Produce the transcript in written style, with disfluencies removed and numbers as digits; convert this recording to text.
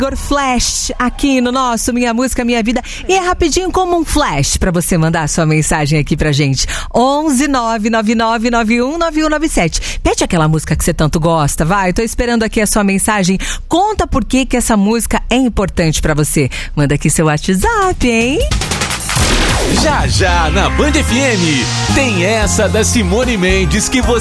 Igor Flash aqui no nosso Minha Música Minha Vida. E é rapidinho como um flash pra você mandar sua mensagem aqui pra gente. 11 99991 9197. Pede aquela música que você tanto gosta, vai. Tô esperando aqui a sua mensagem. Conta por que essa música é importante pra você. Manda aqui seu WhatsApp, hein? Já já na Band FM tem essa da Simone Mendes que você